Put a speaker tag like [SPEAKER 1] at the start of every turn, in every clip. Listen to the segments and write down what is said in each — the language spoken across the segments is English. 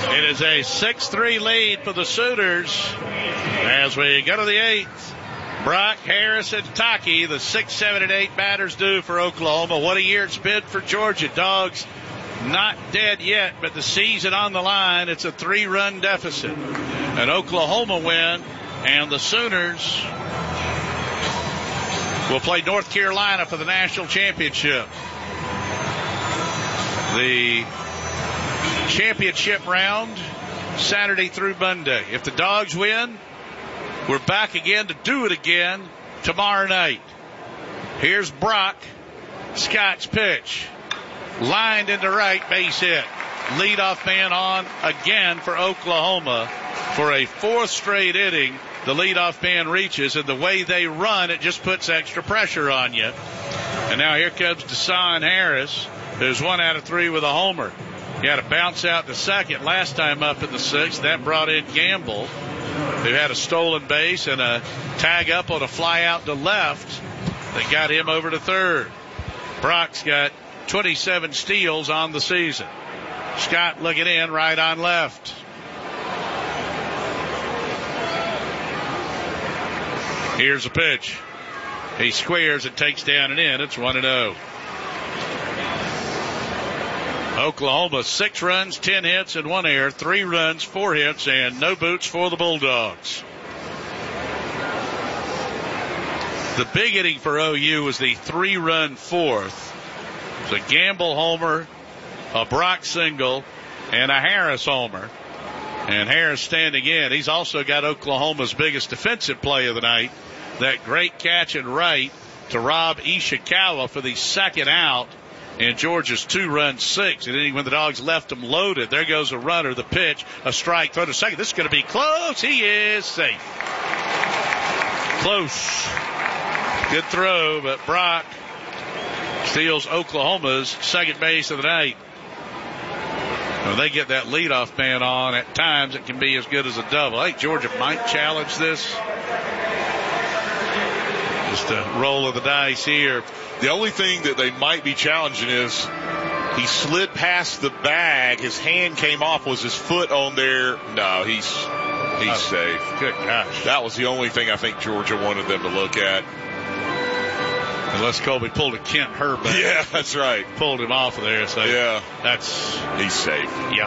[SPEAKER 1] It is a 6-3 lead for the Sooners as we go to the 8th. Brock, Harris, and Taki, the 6, 7, and 8 batters due for Oklahoma. What a year it's been for Georgia. Dogs not dead yet, but the season on the line. It's a 3-run deficit. An Oklahoma win, and the Sooners will play North Carolina for the national championship. The championship round, Saturday through Monday. If the Dogs win, we're back again to do it again tomorrow night. Here's Brock. Scott's pitch. Lined into right, base hit. Leadoff man on again for Oklahoma. For a 4th straight inning, the leadoff man reaches, and the way they run, it just puts extra pressure on you. And now here comes Deshaun Harris, who's 1 out of 3 with a homer. He had a bounce out to second last time up in the 6th. That brought in Gamble, who had a stolen base and a tag up on a fly out to left that got him over to 3rd. Brock's got 27 steals on the season. Scott looking in, right on left. Here's a pitch. He squares and takes down and in. It's 1-0. Oklahoma, 6 runs, 10 hits, and 1 error. 3 runs, 4 hits, and no boots for the Bulldogs. The big inning for OU was the 3-run 4th. It's a Gamble homer, a Brock single, and a Harris homer. And Harris standing in. He's also got Oklahoma's biggest defensive play of the night. That great catch in right to Rob Ishikawa for the second out in Georgia's 2-run 6. And then when the Dogs left him loaded, there goes a runner, the pitch, a strike, throw to second. This is going to be close. He is safe. Close. Good throw, but Brock steals Oklahoma's second base of the night. When they get that leadoff man on, at times it can be as good as a double. I think Georgia might challenge this. Just a roll of the dice here.
[SPEAKER 2] The only thing that they might be challenging is he slid past the bag. His hand came off. Was his foot on there? No, he's safe.
[SPEAKER 1] Good gosh.
[SPEAKER 2] That was the only thing I think Georgia wanted them to look at.
[SPEAKER 1] Unless Colby pulled a Kent Herbeck.
[SPEAKER 2] Yeah, that's right.
[SPEAKER 1] Pulled him off of there. So
[SPEAKER 2] yeah,
[SPEAKER 1] he's
[SPEAKER 2] safe.
[SPEAKER 1] Yeah.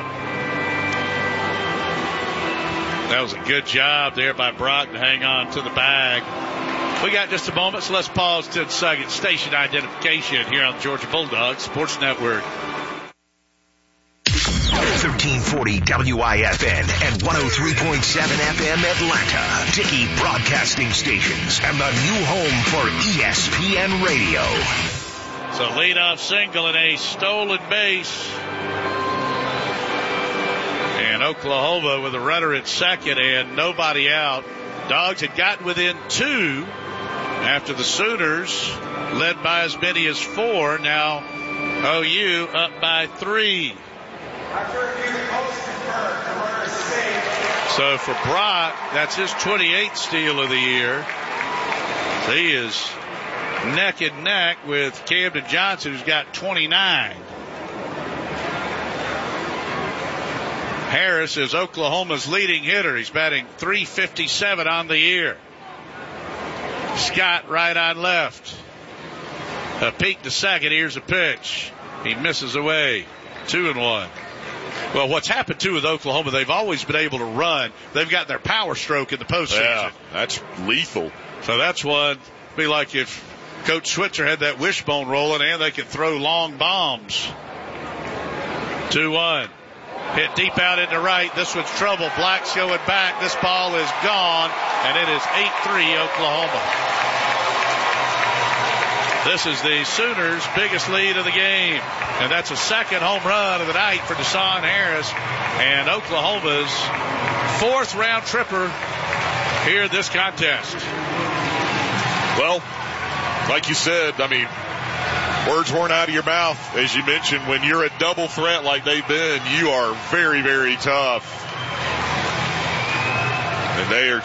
[SPEAKER 1] That was a good job there by Brock to hang on to the bag. We got just a moment, so let's pause 10 seconds. Station identification here on the Georgia Bulldogs Sports Network.
[SPEAKER 3] 1340 WIFN and 103.7 FM Atlanta. Dickey Broadcasting Stations and the new home for ESPN Radio.
[SPEAKER 1] So leadoff single and a stolen base. And Oklahoma with a runner at second and nobody out. Dogs had gotten within 2 after the Sooners led by as many as 4. Now OU up by 3. So for Brock, that's his 28th steal of the year. He is neck and neck with Camden Johnson, who's got 29. Harris is Oklahoma's leading hitter. He's batting .357 on the year. Scott right on left. A peek to second. Here's a pitch. He misses away. 2-1. Well, what's happened, too, with Oklahoma, they've always been able to run. They've got their power stroke in the postseason.
[SPEAKER 2] Yeah, that's lethal.
[SPEAKER 1] So that's one. Be like if Coach Switzer had that wishbone rolling and they could throw long bombs. 2-1. Hit deep out into right. This one's trouble. Black's going back. This ball is gone, and it is 8-3 Oklahoma. This is the Sooners' biggest lead of the game. And that's a second home run of the night for Deshaun Harris. And Oklahoma's 4th round tripper here in this contest.
[SPEAKER 2] Well, like you said, I mean, words weren't out of your mouth. As you mentioned, when you're a double threat like they've been, you are very, very tough. And they are